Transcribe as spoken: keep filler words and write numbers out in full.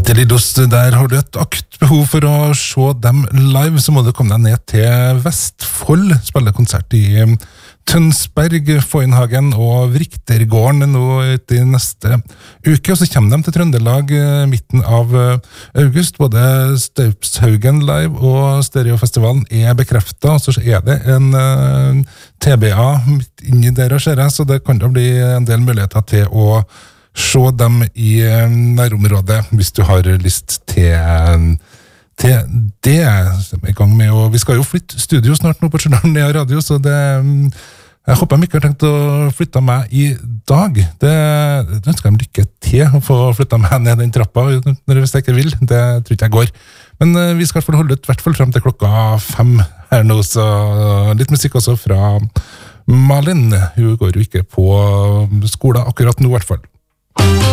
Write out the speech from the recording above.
Delidos, der har du et akutt behov for å se dem live, så må du komme deg ned til Vestfold, spille konsert i Tønsberg, Foynhagen og Vriktergården nå i neste uke, og så kommer de til Trøndelag midten av august. Både Staupshaugen live og Stereofestivalen er bekreftet, og så er det en uh, T B A midt inni der og skjer, så det kan da bli en del muligheter til å se dem i nærområdet hvis du har lyst til til det som er i gang med, og vi skal jo flytte studio snart nå på Stjørdal Nea Radio, så det, jeg håper de ikke har tenkt å flytte meg i dag. Det, det ønsker jeg lykke til å få flytta meg ned den trappa, hvis jeg ikke vil. Det tror ikke jeg går. Men vi skal holde ut i hvert fall frem til klokka fem her nå, så litt musikk også fra Malin. Hun går jo ikke på skole akkurat nå i hvert fall.